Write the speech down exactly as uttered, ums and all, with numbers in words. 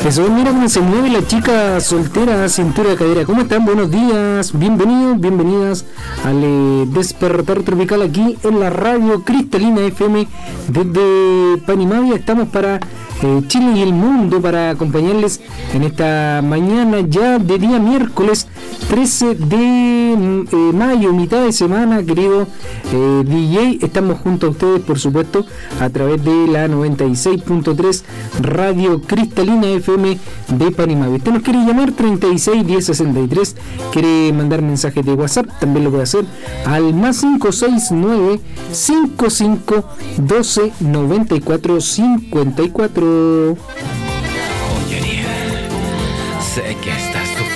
Eso, mira cómo se mueve la chica soltera, cintura de cadera. ¿Cómo están? Buenos días, bienvenidos, bienvenidas al eh, Despertar Tropical aquí en la radio Cristalina F M desde Panimavia. Estamos para eh, Chile y el mundo para acompañarles en esta mañana ya de día miércoles trece de eh, mayo, mitad de semana, querido eh, D J. Estamos junto a ustedes, por supuesto, a través de la noventa y seis punto tres Radio Cristalina F M de Panimavia. Usted nos quiere llamar treinta y seis diez sesenta y tres, quiere mandar mensajes de WhatsApp, también lo puede hacer al más cinco seis nueve cinco cinco uno dos noventa y cuatro cincuenta y cuatro.